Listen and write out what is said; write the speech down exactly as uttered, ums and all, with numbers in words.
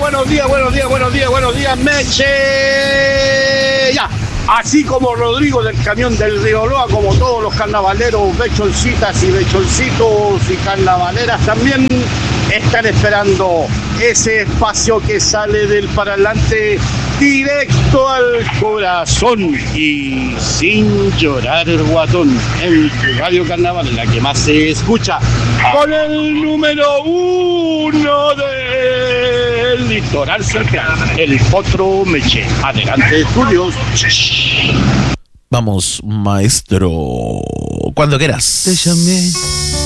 buenos días, buenos días, buenos días, buenos días, Meche. Ya, así como Rodrigo del camión del Río Loa, como todos los carnavaleros, bechoncitas y bechoncitos y carnavaleras también están esperando ese espacio que sale del parlante directo al corazón y sin llorar, guatón, en tu radio carnaval, la que más se escucha, con el número uno del litoral cercano, el Potro Meche. Adelante, estudios. Vamos, maestro, cuando quieras. Te llamé